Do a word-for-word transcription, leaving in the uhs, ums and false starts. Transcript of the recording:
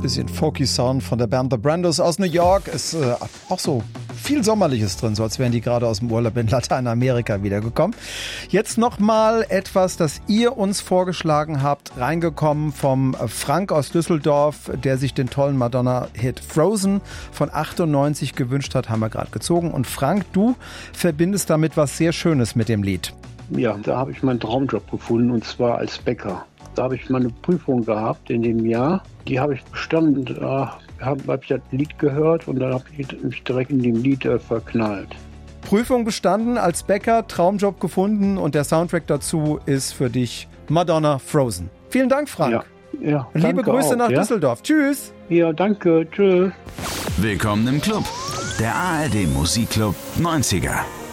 Bisschen folky Sound von der Band The Brandos aus New York. Ist äh, auch so viel Sommerliches drin, so als wären die gerade aus dem Urlaub in Lateinamerika wiedergekommen. Jetzt nochmal etwas, das ihr uns vorgeschlagen habt, reingekommen vom Frank aus Düsseldorf, der sich den tollen Madonna-Hit Frozen von achtundneunzig gewünscht hat, haben wir gerade gezogen. Und Frank, du verbindest damit was sehr Schönes mit dem Lied. Ja, da habe ich meinen Traumjob gefunden, und zwar als Bäcker. Da habe ich meine Prüfung gehabt in dem Jahr. Die habe ich bestanden. Da habe hab ich das Lied gehört und dann habe ich mich direkt in dem Lied äh, verknallt. Prüfung bestanden, als Bäcker, Traumjob gefunden und der Soundtrack dazu ist für dich Madonna Frozen. Vielen Dank, Frank. Ja, ja, Liebe Grüße auch, nach ja? Düsseldorf. Tschüss. Ja, danke. Tschüss. Willkommen im Club. Der A R D Musikclub neunziger.